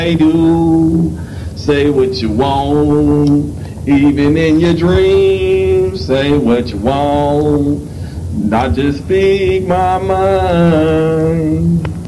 I do. Say what you want, even in your dreams. Say what you want, not just speak my mind.